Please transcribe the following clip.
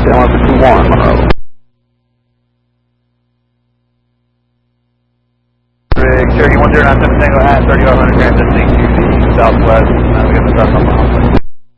down for 21, Monroe. Cherokee 1097 Tango Hat, 3500 transitioning to the southwest. We got the south on the